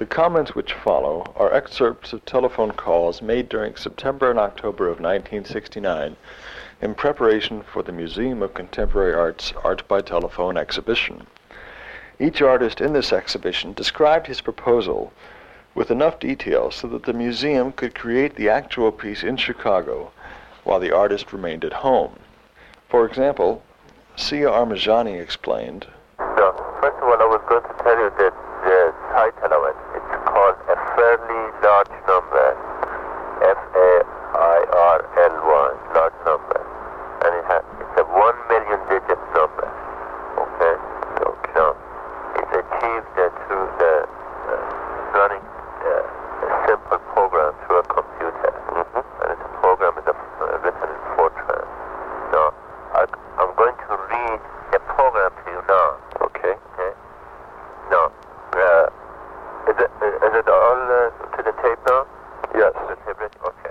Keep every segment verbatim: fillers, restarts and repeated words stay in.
The comments which follow are excerpts of telephone calls made during September and October of nineteen sixty-nine in preparation for the Museum of Contemporary Art's Art by Telephone exhibition. Each artist in this exhibition described his proposal with enough detail so that the museum could create the actual piece in Chicago while the artist remained at home. For example, Sia Armajani explained, So, first of all, I was going to tell you that the title of it, it's called A Fairly Large Number, F A I R L Y, large number. And it has, it's a one million digit number, okay? Okay. Now, it's achieved uh, through the uh, running uh, a simple program through a computer. Mm-hmm. And it's a program is a, uh, written in Fortran. Now, I, I'm going to read the program to you now. Okay. Okay. Now, uh, is it is it all uh, to the tape now? Yes. To the tape ready? Okay.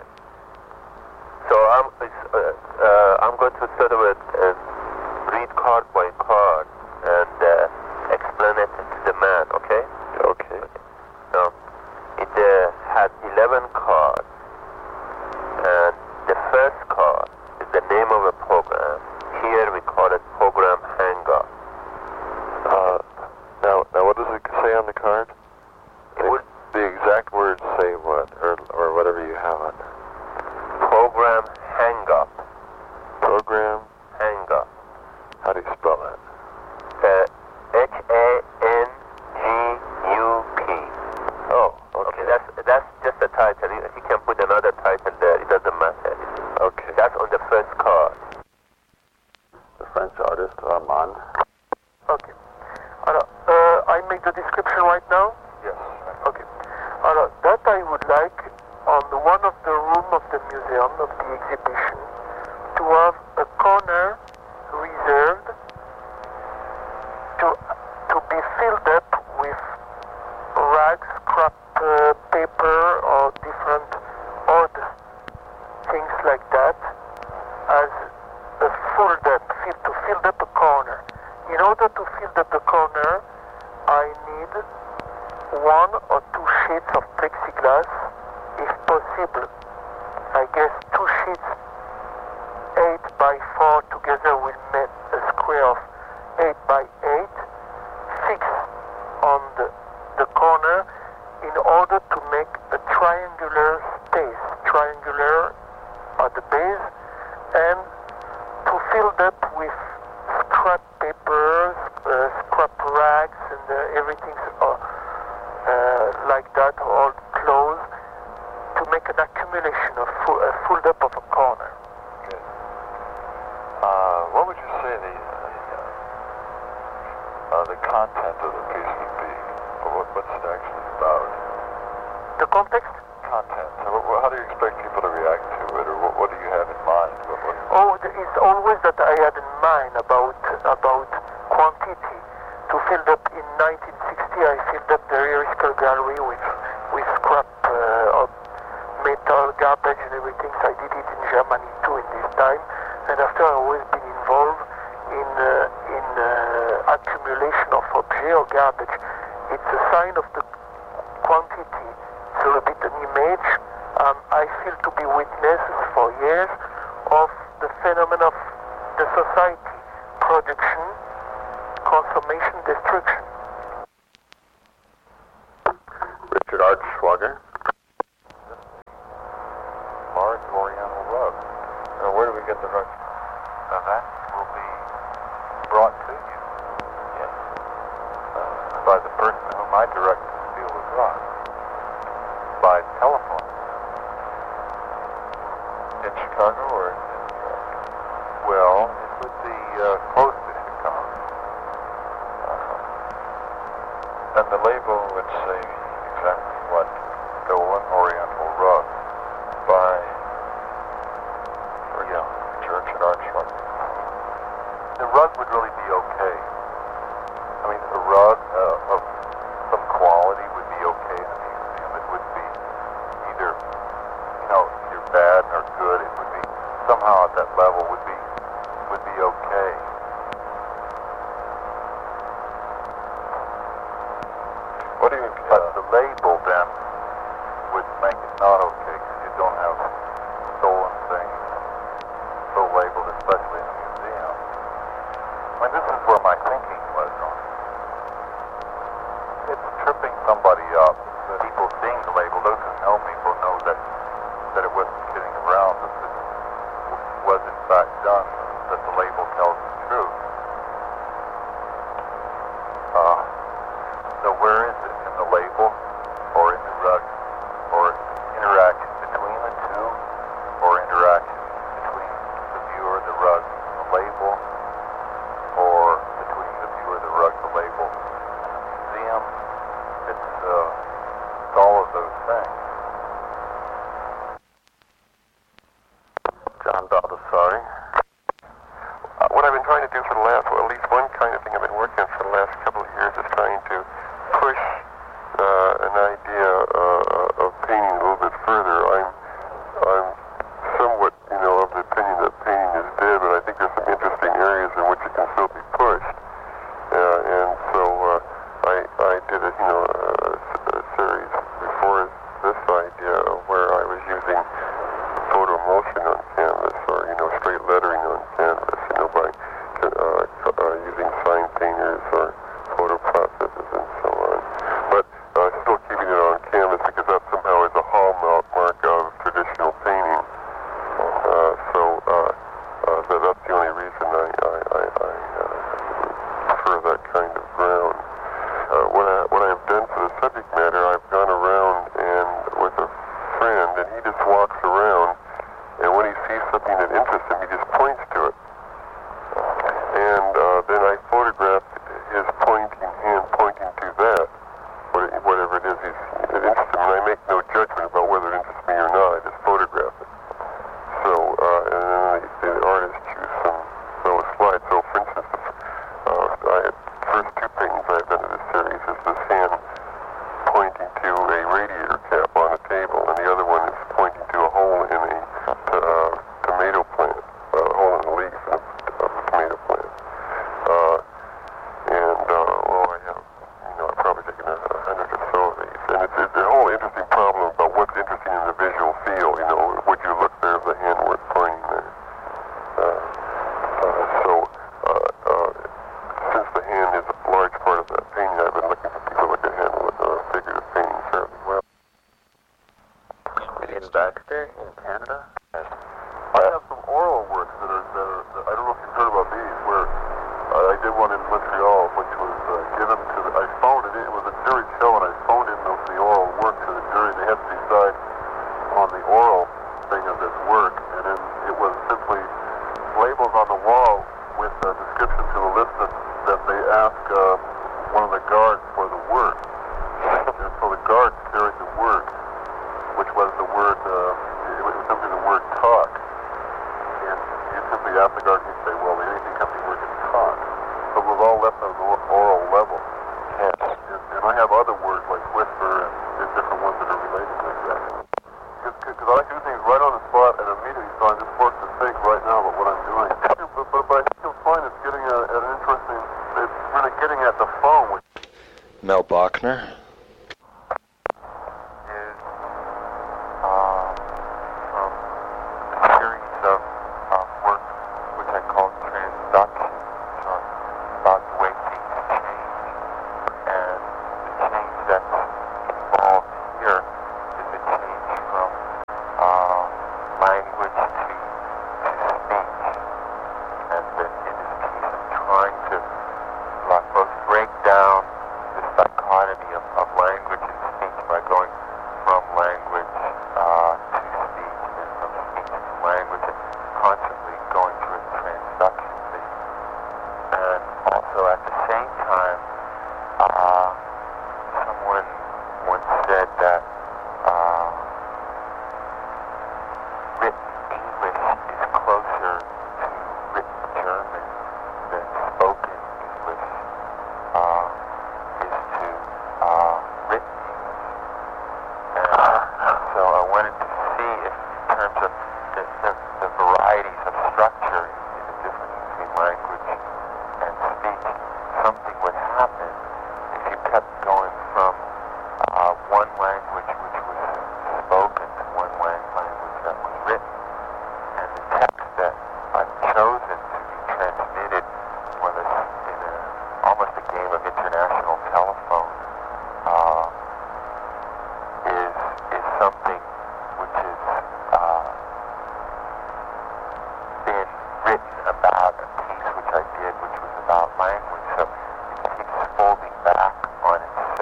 So I'm uh, uh, I'm going to sort of uh, read card by card and uh, explain it to the man. Okay. Okay. okay. Now, it uh, had eleven cards, and the first card is the name of a program. Here we call it Program Hang Up. Uh, now, now, what does it say on the card? It would The exact words say what, or or whatever you have on there. Program Hang Up. Program. Hang Up. How do you spell that? Uh, H A N G U P. Oh, Okay, okay. that's that's just a title. You, you can put another title there. It doesn't matter. Okay. That's on the first card. The French artist Armand. Okay. Alors, uh, I make the description right now? Yes. Okay. Alors, that I would like on the one of the room of the museum, of the exhibition, to have a corner reserved to to be filled up with rags, scrap uh, paper, or different odd things like that, as a filled up, fill, to fill up a corner. In order to fill up the corner, I need one or two sheets of plexiglass, if possible. I guess two sheets, eight by four together will make a square of eight by eight, fixed on the, the corner in order to make a triangular space, triangular at the base, and to fill up with scrap papers, uh, scrap rags, and uh, everything uh, uh, like that, all clothes, to make an accumulation of full, uh, filled up of a corner. Good. Uh, what would you say the uh, uh, the content of the piece would be? Or what, what's it actually about? The context? Content. So what, how do you expect people to react to it, or what, what do you have in mind? What, what, Oh, it's always that I had in mind about about quantity. To fill up in nineteen sixty, I filled up the Eriscal Gallery with with scrap uh, of metal, garbage, and everything. So I did it in Germany too in this time. And after, I always been involved in uh, in uh, accumulation of objects or garbage. It's a sign of the quantity. So a bit an image. Um, I feel to be witnesses for years of the phenomenon of the society, production, consummation, destruction. Richard Artschwager. Large Oriental rug. Now, where do we get the rug? Now, that will be brought to you. Yes. Uh, by the person whom I direct to steal the rug. By telephone. In Chicago or in New York? Well, it would be uh, close to Chicago. Uh, and the label would say exactly what Dolan Oriental Rug by or, yeah, Church and Archway. The rug would really be okay. I mean, a rug uh, of some quality would be okay in a museum. It would be either, you know, either bad or good. It would be somehow at that level would be would be okay. What do you mean? But the label then would make it not okay because you don't have stolen things so labeled, especially in a museum. I mean, this is where my thinking was on. It's tripping somebody up. The people seeing the label, those who know me will know that that it wasn't kidding around, that this was in fact done, that the label tells the truth. Uh, so where is it? In the label, or in the rug, or interaction between the two, or interaction between the viewer, the rug, the label, or between the viewer, the rug, the label, the museum? It's, uh, it's all of those things. John Baldessari. Uh, what I've been trying to do for the last, well, at least one kind of thing I've been working on for the last couple of years is trying to push uh, an idea uh, of painting a little bit further. I'm, I'm somewhat, you know, of the opinion that painting is dead, but I think there's some interesting areas in which it can still be pushed. Uh, and so uh, I, I did a, you know, a, a series before this idea where I was using photo motion on canvas, or, you know, straight lettering on canvas, you know, by uh, uh, using sign painters or photo processes and so on. But uh, still keeping it on canvas because that somehow is a hallmark of traditional painting. Uh, so uh, uh, that, that's the only reason I, I, I, I uh, prefer that kind of ground. Uh, what, I, what I've done for the subject matter, I've gone around and with a friend, and he just walks around, and when he sees something that interests him, he just points to it. And uh, then I photograph his pointing, hand pointing to that, whatever it is he's it interests him, and I make no judgment about whether it interests me or not. I just photograph it. So, uh, and then the, the artist choose some those slides. So, for instance, the uh, I had first two paintings I've done in this series is this hand pointing to a radiator cap on a table, and the other one is pointing to a hole in a uh, tomato plant, a uh, hole in the leaf of, of a tomato plant. Uh, and, uh, well, I have, you know, I've probably taken a, a hundred or so of these. And it's, it's a whole interesting problem about what's interesting in the visual field. You know, would you look there if the hand were pointing there? Uh, uh, so, uh, uh, since the hand is a large part of that painting, I've been looking for people who can handle it, uh, figurative painting fairly well. In Baxter, in Canada? I have some oral works that are, that are that I don't know if you've heard about these, where uh, I did one in Montreal, which was uh, given to the, I phoned it in, it was a jury show, and I phoned in the, the oral work to the jury, and they had to decide on the oral thing of this work, and then it was simply labels on the wall with a description to the list that, that they asked uh, one of the guards for the word. And so the guards carried the word, which was the word, uh, it was simply the word talk. And you simply ask the guard, he'd say, well, anything can be word is talk. So it was all left on the oral level. Yes. And, and I have other words like whisper and, and different ones that are related like that. Because I do things right on the spot and immediately, so I'm just forced to think right now about what I'm doing. But, but, but I think you'll find it's getting at, at an interesting, it's really getting at the phone. Which Mel Bachner. Is uh, from a series of uh, work which I call transduction, which are about the way things change. And the change that's involved here is the change from uh, language to, to speech. And that in this piece I'm trying to like, both break down the dichotomy of, of language and speech by going from language uh, to speech and then from speech to language and constantly going through a transduction phase. And also at the same time, uh, someone once said that uh, written English is closer to written German than spoken English uh, is to uh, written English. And so I wanted to see if, in terms of the, the, the varieties of structure in the difference between language and speech, something would happen if you kept going from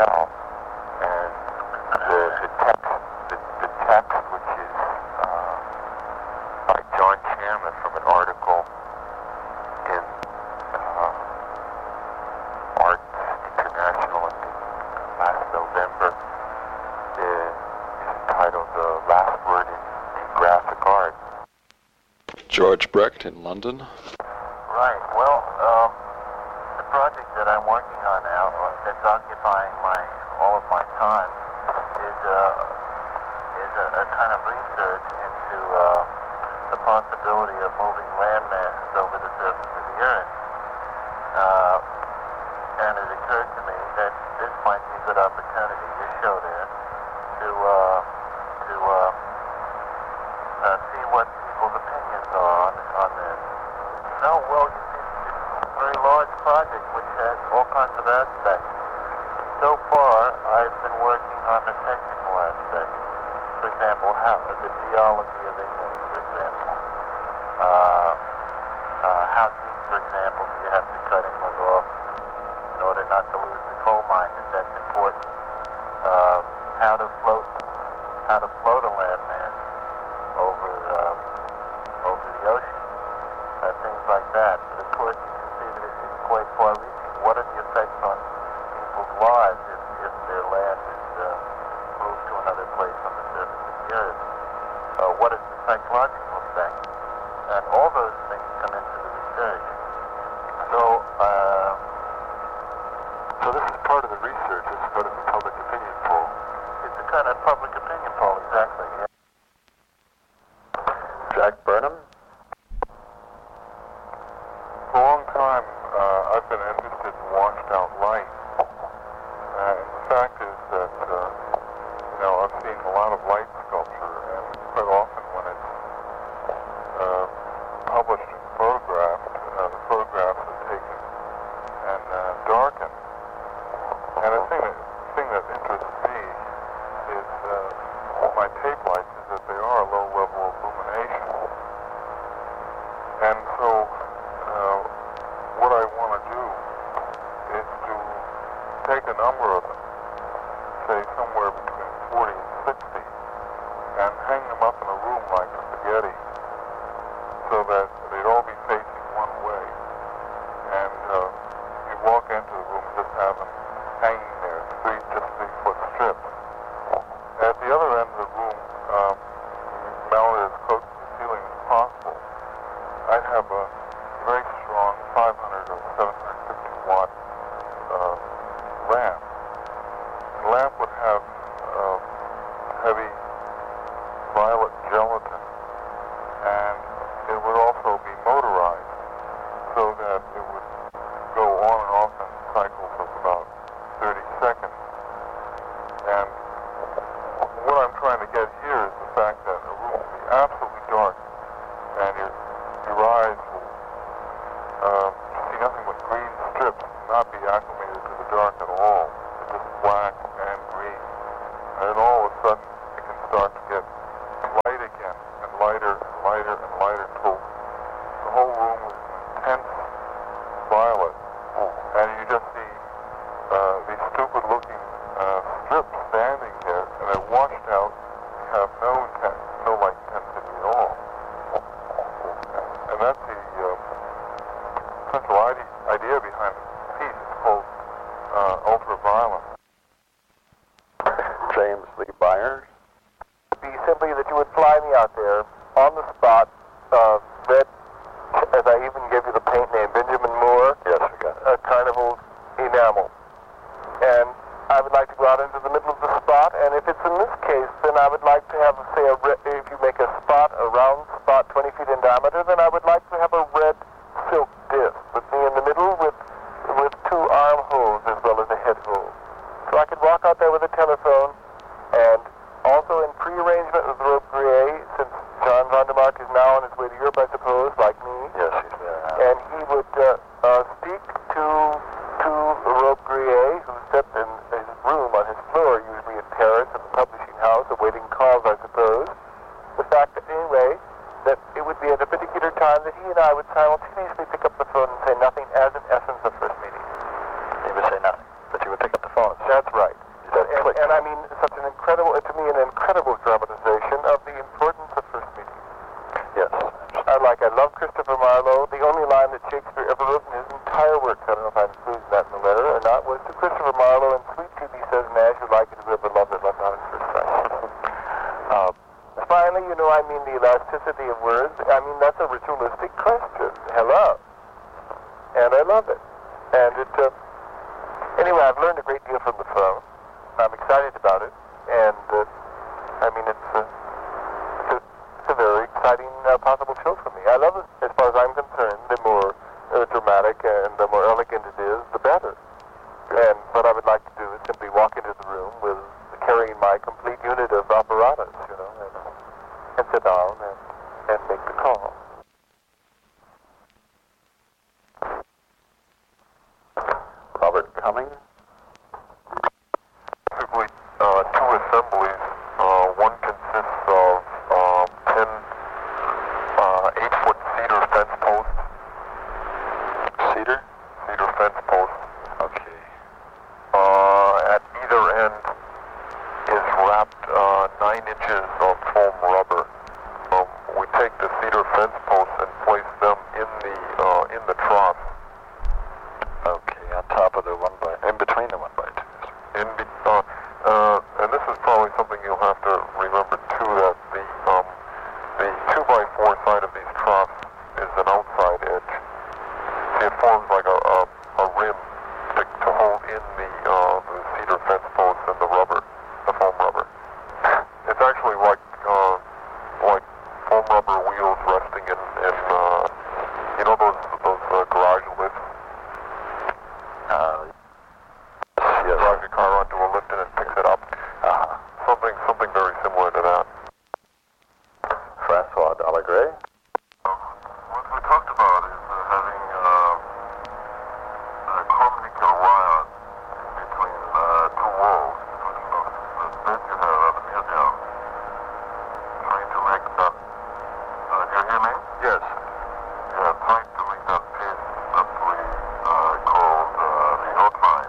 itself. And the, the text, the, the text, which is uh, by John Chandler from an article in uh, Arts International, I think, last November, is, is entitled "The Last Word in, in Graphic Art." George Brecht in London. Right. Well, um, the project that I'm working on now, uh, that's occupying my all of my time, is uh, is a, a kind of research into uh, the possibility of moving land masses over the surface of the Earth. Uh, and it occurred to me that this might be a good opportunity, your show there, to uh, to uh, uh, see what people's opinions are on, on this. No, well, you see, it's a very large project which has all kinds of aspects. So far, I've been working on the technical aspects. For example, how the geology of England, for example. Uh, uh, how deep, for example, do you have to cut England off in order not to lose the coal mine, if that's important? Uh, how to float, how to float a landmass over um, over the ocean, uh, things like that. But of course, you can see that it's quite far-reaching. What are the effects on people's lives if, if their land is uh, moved to another place on the surface of the Earth? Uh, what is the psychological effect? And all those things come into the research. So, uh, So this is part of the research. It's part of the public opinion poll. it's a kind of public opinion poll, exactly. Yeah. Jack Burnham. For a long time, uh, I've been interested in washed-out light. Uh, and the fact is that, uh, you know, I've seen a lot of light sculpture, and quite often when it's uh, published and photographed, uh, the photographs are taken and uh, darkened. And the thing that, thing that interests me is uh, my tape lights is that they are a low level of illumination. And so uh, what I want to do is to take a number of them, say somewhere between forty and sixty, and hang them up in a room like spaghetti so that they'd all be facing one way. And uh, you walk into the room and just have them hanging there, three, just three foot strips. At the other end of the room, um, mounted as close to the ceiling as possible, I'd have a very strong five hundred or seven hundred fifty watt uh, lamp. The lamp would have uh, heavy violet gelatin, and it would also be motorized so that it would go on and off in cycles of about thirty seconds. And what I'm trying to get here is the fact that a room will be absolutely dark, and your, your eyes will uh, see nothing but green strips, not be acclimated to the dark at all. It's just black and green. And then all of a sudden, it can start to get light again, and lighter and lighter and lighter until the whole room is intense violet. And you just see uh, these stupid-looking uh, strips standing there, and they're washed out. You have no intent, no light intensity at all. And that's the uh, central idea, idea behind the piece. It's called uh, ultraviolet. James Lee Byers. Be simply that you would fly me out there on the spot, uh, red, as I even gave you the paint name, Benjamin Moore, Yes, we got it. a carnival enamel. And I would like to go out into the middle of the spot, and if it's in this case, then I would like to have, say, a red, if you make a spot, a round spot twenty feet in diameter, then I would like to have a red silk disc with me in the middle with, with two arm holes as well as a head hole. So I could walk out there with a telephone, and also in pre-arrangement with Robe Grillet, since John Vandermark is now on his way to Europe, I suppose, like me. Yes, he's there now. And he would uh, uh, speak to to Robe Grillet, who sat in his room on his floor, usually in Paris, at the publishing house, awaiting calls, I suppose. The fact that, anyway, that it would be at a particular time that he and I would simultaneously pick up the phone and say nothing as in essence the first meeting. He would say nothing, but you would pick up the phone. That's That's right. That, and, and I mean, such an incredible, to me, an incredible dramatization of the importance of first meetings. Yes. I like, I love Christopher Marlowe. The only line that Shakespeare ever wrote in his entire work, I don't know if I included that in the letter or not, was to Christopher Marlowe, and sweet to be says, Nash, who like it, who ever loved it, left not at first sight. uh, finally, you know, I mean, the elasticity of words, I mean, that's a ritualistic question. Hello. And I love it. And it, uh, anyway, I've learned a great deal from the phone. I'm excited about it, and uh, I mean, it's, uh, it's, a, it's a very exciting uh, possible show for me. I love it. As far as I'm concerned, the more uh, dramatic and the more elegant it is, the better. And what I would like to do is simply walk into the room with carrying my complete unit of apparatus, you know, and, and sit down and, and make the call. Robert Cummings. Basically, uh, two assemblies. Uh, one consists of um, ten uh, eight-foot cedar fence posts. Cedar? Cedar fence posts. Okay. Uh, at either end is wrapped uh, nine inches of foam rubber. Um, we take the cedar fence posts and place them in the uh, in the trough. Okay, on top of the one by, in between the one by two. In be, uh, uh, and this is probably something you'll have to remember too, that the um, the two by four side of these troughs is an outside edge. See, it forms like a a, a rim to, to hold in the uh, the cedar fence posts and the rubber, the foam rubber. It's actually like uh, like foam rubber wheels resting in in uh, you know those those uh, garage lifts. Uh, You drive your car onto a lift and it picks it up. uh-huh. Something, something very similar to that. Francois Dallegray. What we talked about is uh, having uh, a communicator wire between uh, two walls, between the, the space you have at the museum. Trying to make that. Uh, do you hear me? Yes. Yeah, trying to make that piece that we uh, called uh, the outline.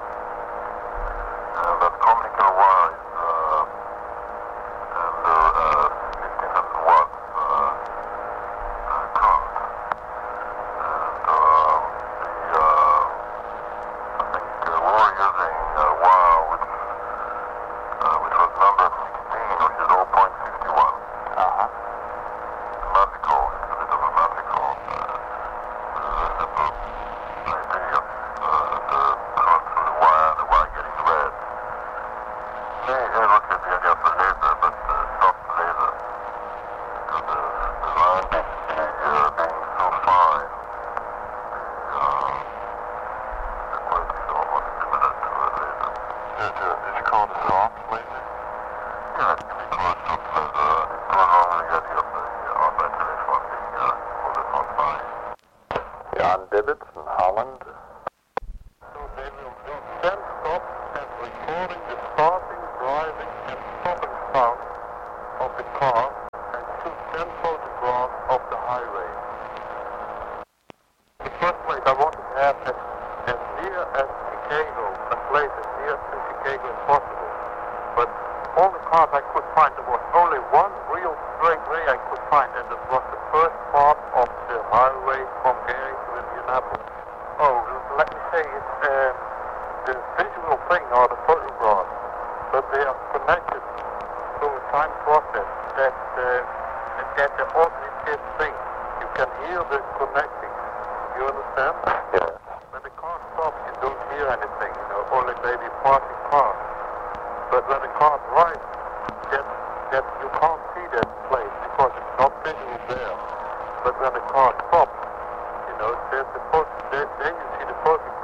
And that communicator wire is uh, under uh, fifteen hundred watts uh, uh, current. And uh, the, uh, I think uh, we were using a wire which, uh, which was number sixteen, which is zero point six one. Uh-huh. Magical, it's a bit of a magical uh, uh, idea of uh, the current through the wire, the wire getting red. They look at the idea of a laser, but uh, soft laser. Because the, the line being, uh, being so fine, the, uh, the quality is almost similar to a laser. Is, uh, is it called a soft laser? Yeah, it can be called a soft laser. It goes on with the idea of the uh, outline telephone being uh, all the soft fine. John Dibbits in Holland. So they will just then stop and recording the starting, driving, and stopping sound of the car and shoot ten photographs of the highway. In the first place, I wanted to have as, as near as Chicago, a place as near to Chicago as possible. But all the cars I could find, there was only one real straight way I could find, and it was the first part of the highway from Gary to Indianapolis. Oh, let me say, it's um, the visual thing are the photographs, but they are connected through a time process that uh, that the cognitive thing. You can hear the connecting. You understand? Yes. When the car stops, you don't hear anything. You know, only maybe passing cars. But when the car drives, that that you can't see that place because it's not visual there. But when the car stops, you know, there's the photo. There, then you see the photograph.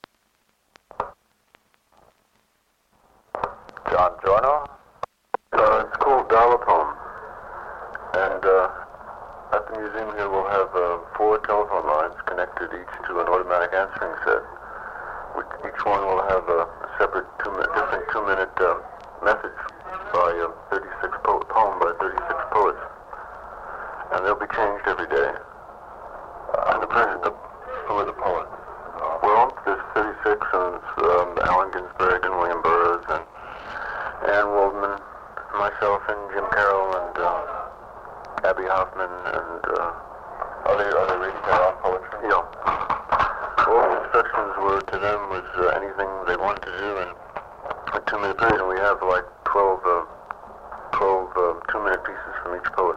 John Giorno. Uh, it's called Dial-A-Tone. And uh, at the museum here we'll have uh, four telephone lines connected each to an automatic answering set. Which each one will have a separate two minute, different two-minute uh, message by uh, thirty-six po- poem by thirty-six poets. And they'll be changed every day. Uh, and the president, who are the poets? Well, there's thirty-six, and um, Allen Ginsberg and William Imperium, we have like twelve, uh, twelve uh, two-minute pieces from each poet.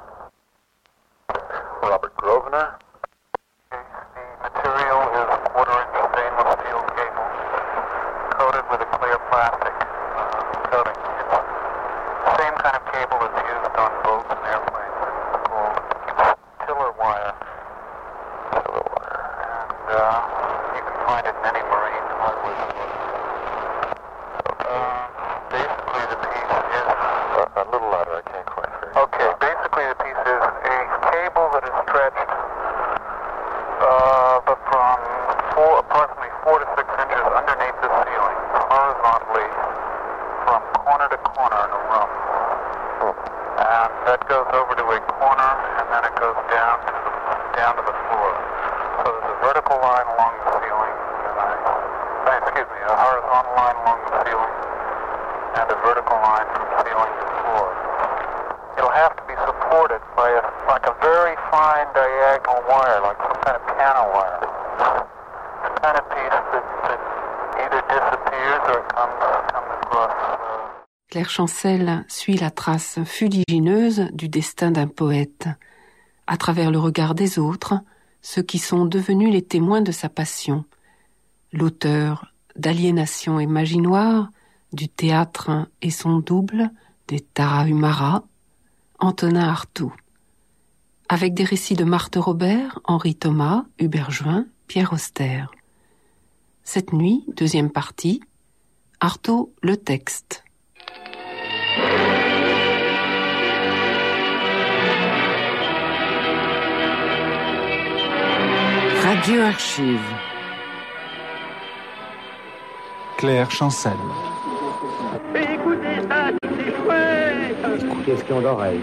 Robert Grosvenor. The material is a quarter-inch stainless steel cable coated with a clear plastic uh, coating. It's the same kind of cable that's used on boats and airplanes. It's called tiller wire. Tiller wire. And uh, you can find it in any marine hardware store. Uh, basically, the piece is... A, a little louder, I can't quite hear you. Okay, basically the piece is a cable that is stretched uh, but from four, approximately four to six inches underneath the ceiling, horizontally from corner to corner in a room. And that goes over to a corner, and then it goes down to the, down to the floor. So there's a vertical line along the ceiling, and I, uh, excuse me, a horizontal line along the ceiling, and a vertical line from ceiling to floor. It'll have to be supported by a, like a very fine diagonal wire, like some kind of piano wire. It's the kind of piece that, that either disappears or it comes, comes across. Uh, Claire Chancel suit la trace fuligineuse du destin d'un poète, à travers le regard des autres, ceux qui sont devenus les témoins de sa passion. L'auteur d'Aliénation et Magie Noire, du Théâtre et son double, des Tarahumara, Antonin Artaud. Avec des récits de Marthe Robert, Henri Thomas, Hubert Join, Pierre Auster. Cette nuit, deuxième partie, Artaud, le texte. Radio Archive. Claire Chancel. Écoutez ça, c'est chouette. Question d'oreille.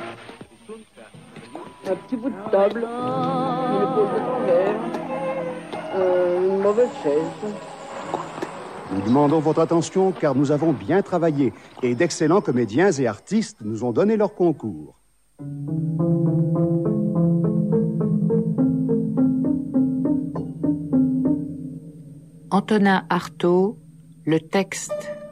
Un petit bout de table, une épaule de fer, euh, une mauvaise chaise. Nous demandons votre attention car nous avons bien travaillé et d'excellents comédiens et artistes nous ont donné leur concours. Antonin Artaud, le texte.